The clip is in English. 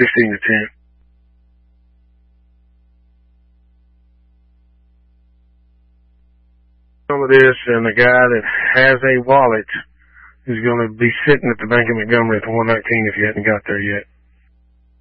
16 to 10. Some of this, and the guy that has a wallet is going to be sitting at the Bank of Montgomery at the 119 if you hadn't got there yet.